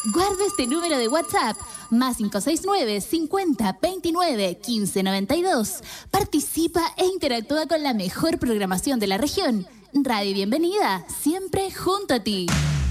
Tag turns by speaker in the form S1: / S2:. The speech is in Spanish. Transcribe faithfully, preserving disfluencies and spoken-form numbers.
S1: Guarda este número de WhatsApp, más cinco seis nueve, cincuenta, veintinueve, quince, noventa y dos. Participa e interactúa con la mejor programación de la región. Radio Bienvenida, siempre junto a ti.